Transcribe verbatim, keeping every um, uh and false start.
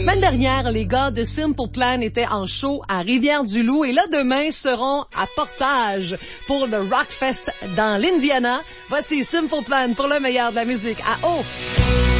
semaine dernière, les gars de Simple Plan étaient en show à Rivière-du-Loup et là, demain, seront à Portage pour le Rockfest dans l'Indiana. Voici Simple Plan pour le meilleur de la musique à eau.